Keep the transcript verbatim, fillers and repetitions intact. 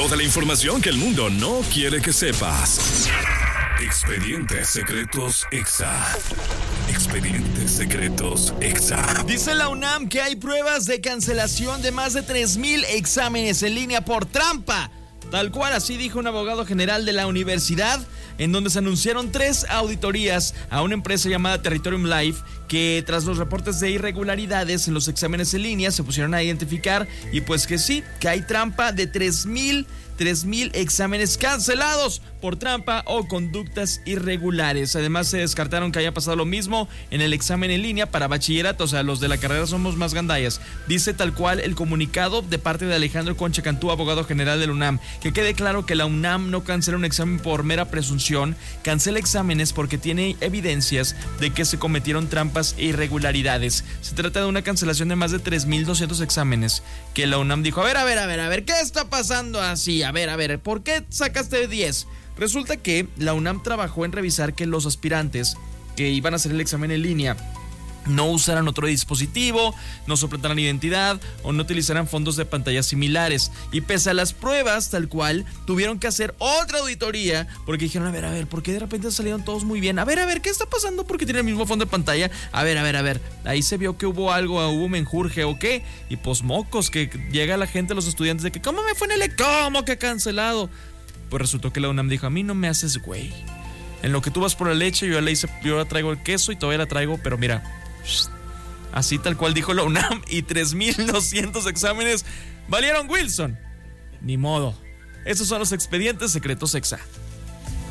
Toda la información que el mundo no quiere que sepas. Expedientes Secretos Exa. Expedientes Secretos Exa. Dice la UNAM que hay pruebas de cancelación de más de tres mil exámenes en línea por trampa. Tal cual, así dijo un abogado general de la universidad, en donde se anunciaron tres auditorías a una empresa llamada Territorium Life, que tras los reportes de irregularidades en los exámenes en línea se pusieron a identificar y pues que sí, que hay trampa de tres mil exámenes cancelados por trampa o conductas irregulares. Además se descartaron que haya pasado lo mismo en el examen en línea para bachillerato, o sea, los de la carrera somos más gandallas. Dice tal cual el comunicado de parte de Alejandro Concha Cantú, abogado general de la UNAM. Que quede claro que la UNAM no cancela un examen por mera presunción, cancela exámenes porque tiene evidencias de que se cometieron trampas e irregularidades. Se trata de una cancelación de más de tres mil doscientos exámenes que la UNAM dijo, a ver, a ver, a ver, a ver, ¿qué está pasando así? A ver, a ver, ¿por qué sacaste diez? Resulta que la UNAM trabajó en revisar que los aspirantes que iban a hacer el examen en línea no usaran otro dispositivo, no suplantaran identidad o no utilizaran fondos de pantalla similares. Y pese a las pruebas, tal cual, tuvieron que hacer otra auditoría porque dijeron, a ver, a ver, ¿por qué de repente salieron todos muy bien? A ver, a ver, ¿qué está pasando? Porque tienen el mismo fondo de pantalla. A ver, a ver, a ver, ahí se vio que hubo algo, hubo menjurje o qué. Y pues mocos, que llega la gente, los estudiantes, de que ¿cómo me fue en el ¿Cómo que cancelado? Pues resultó que la UNAM dijo, a mí no me haces güey. En lo que tú vas por la leche, yo ya le hice, yo ya traigo el queso y todavía la traigo, pero mira, así tal cual dijo la UNAM, y tres mil doscientos exámenes valieron Wilson. Ni modo. Esos son los expedientes secretos Exa.